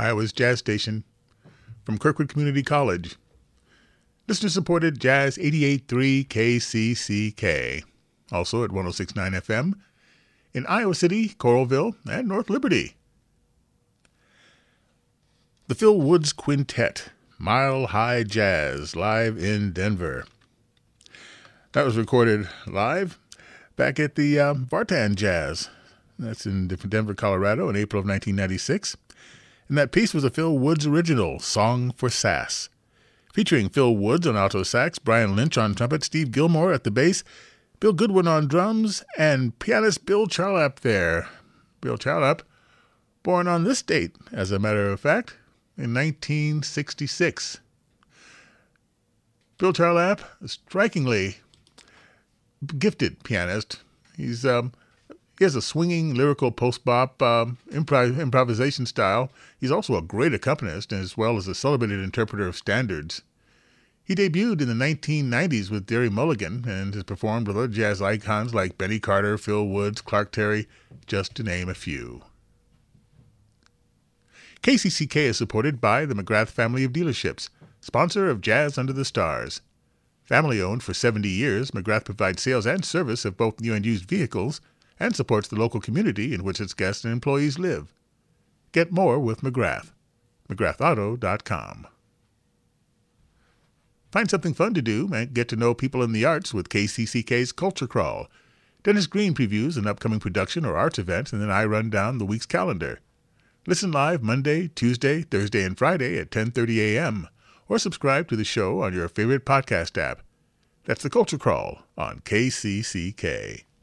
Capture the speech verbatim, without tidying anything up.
Iowa's jazz station from Kirkwood Community College. Listener-supported Jazz eighty-eight point three K C C K. Also at one oh six point nine F M in Iowa City, Coralville, and North Liberty. The Phil Woods Quintet, Mile High Jazz, live in Denver. That was recorded live back at the uh, Vartan Jazz. That's in Denver, Colorado in April of nineteen ninety-six. And that piece was a Phil Woods original, Song for Sass, featuring Phil Woods on alto sax, Brian Lynch on trumpet, Steve Gilmore at the bass, Bill Goodwin on drums, and pianist Bill Charlap there. Bill Charlap, born on this date, as a matter of fact, in nineteen sixty-six. Bill Charlap, a strikingly gifted pianist. He's um, he has a swinging lyrical post-bop um, improv- improvisation style. He's also a great accompanist as well as a celebrated interpreter of standards. He debuted in the nineteen nineties with Derry Mulligan and has performed with other jazz icons like Benny Carter, Phil Woods, Clark Terry, just to name a few. K C C K is supported by the McGrath family of dealerships, sponsor of Jazz Under the Stars. Family-owned for seventy years, McGrath provides sales and service of both new and used vehicles and supports the local community in which its guests and employees live. Get more with McGrath. McGrath Auto dot com. Find something fun to do and get to know people in the arts with K C C K's Culture Crawl. Dennis Green previews an upcoming production or arts event, and then I run down the week's calendar. Listen live Monday, Tuesday, Thursday, and Friday at ten thirty a.m. or subscribe to the show on your favorite podcast app. That's the Culture Crawl on K C C K.